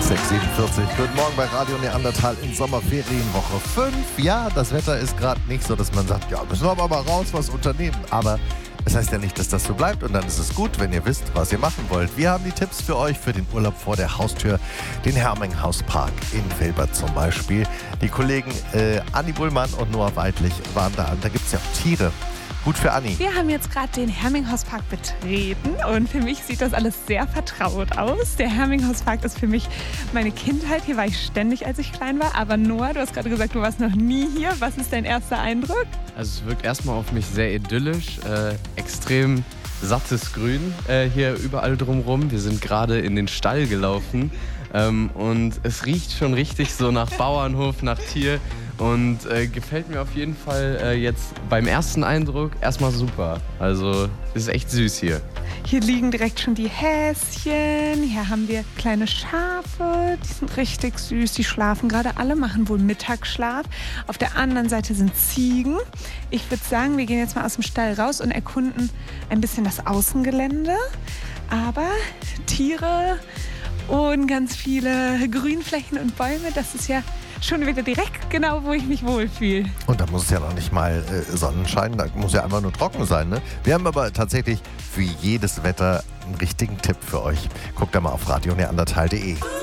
6:47. Guten Morgen bei Radio Neandertal in Sommerferienwoche 5. Ja, das Wetter ist gerade nicht so, dass man sagt, ja, müssen wir aber mal raus, was unternehmen. Aber es heißt ja nicht, dass das so bleibt. Und dann ist es gut, wenn ihr wisst, was ihr machen wollt. Wir haben die Tipps für euch für den Urlaub vor der Haustür. Den Herminghauspark in Velbert zum Beispiel. Die Kollegen Anni Bullmann und Noah Weidlich waren da. Da gibt es ja auch Tiere. Gut für Anni. Wir haben jetzt gerade den Herminghauspark betreten und für mich sieht das alles sehr vertraut aus. Der Herminghauspark ist für mich meine Kindheit. Hier war ich ständig, als ich klein war. Aber Noah, du hast gerade gesagt, du warst noch nie hier. Was ist dein erster Eindruck? Also es wirkt erstmal auf mich sehr idyllisch, extrem sattes Grün hier überall drumherum. Wir sind gerade in den Stall gelaufen und es riecht schon richtig so nach Bauernhof, nach Tier. Und gefällt mir auf jeden Fall jetzt beim ersten Eindruck erstmal super. Also ist echt süß hier. Hier liegen direkt schon die Häschen. Hier haben wir kleine Schafe. Die sind richtig süß. Die schlafen gerade alle, machen wohl Mittagsschlaf. Auf der anderen Seite sind Ziegen. Ich würde sagen, wir gehen jetzt mal aus dem Stall raus und erkunden ein bisschen das Außengelände. Aber Tiere und ganz viele Grünflächen und Bäume, das ist ja schon wieder direkt genau, wo ich mich wohlfühle. Und da muss es ja noch nicht mal Sonnenschein, da muss ja einfach nur trocken sein. Ne? Wir haben aber tatsächlich für jedes Wetter einen richtigen Tipp für euch. Guckt da mal auf radioneandertal.de.